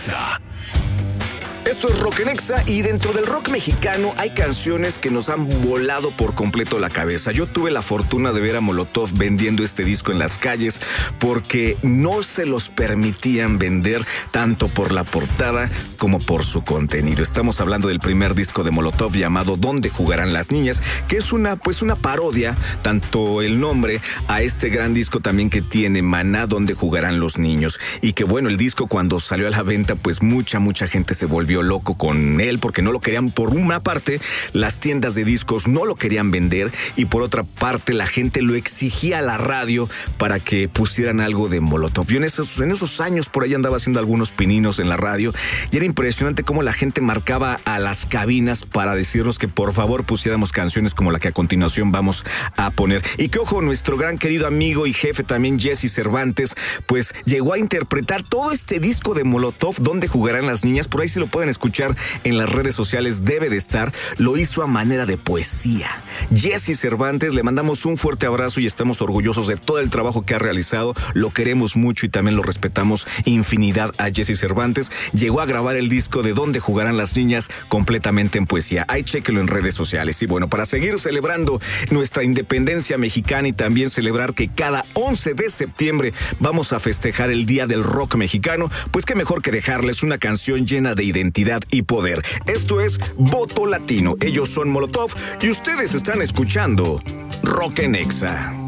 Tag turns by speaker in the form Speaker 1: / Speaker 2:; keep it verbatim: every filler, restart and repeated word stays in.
Speaker 1: Nexa.
Speaker 2: Esto es Rock en Exa y dentro del rock mexicano hay canciones que nos han volado por completo la cabeza. Yo tuve la fortuna de ver a Molotov vendiendo este disco en las calles porque no se los permitían vender tanto por la portada como por su contenido. Estamos hablando del primer disco de Molotov llamado ¿Dónde jugarán las niñas?, que es una, pues una parodia, tanto el nombre, a este gran disco también que tiene Maná, ¿Dónde jugarán los niños? Y que bueno, el disco cuando salió a la venta, pues mucha, mucha gente se volvió loco con él porque no lo querían. Por una parte, las tiendas de discos no lo querían vender y por otra parte, la gente lo exigía a la radio para que pusieran algo de Molotov. Yo en esos, en esos años por ahí andaba haciendo algunos pininos en la radio y era impresionante cómo la gente marcaba a las cabinas para decirnos que por favor pusiéramos canciones como la que a continuación vamos a poner. Y que ojo, nuestro gran querido amigo y jefe también Jesse Cervantes, pues llegó a interpretar todo este disco de Molotov, ¿Dónde jugarán las niñas? Por ahí se lo pueden escuchar en las redes sociales, debe de estar. Lo hizo a manera de poesía. Jesse Cervantes, le mandamos un fuerte abrazo y estamos orgullosos de todo el trabajo que ha realizado. Lo queremos mucho y también lo respetamos infinidad a Jesse Cervantes. Llegó a grabar el disco de ¿Dónde jugarán las niñas? Completamente en poesía. Ahí chéquelo en redes sociales. Y bueno, para seguir celebrando nuestra independencia mexicana y también celebrar que cada once de septiembre vamos a festejar el Día del Rock Mexicano, pues qué mejor que dejarles una canción llena de identidad y poder. Esto es Voto Latino. Ellos son Molotov y ustedes están escuchando Rock en Exa.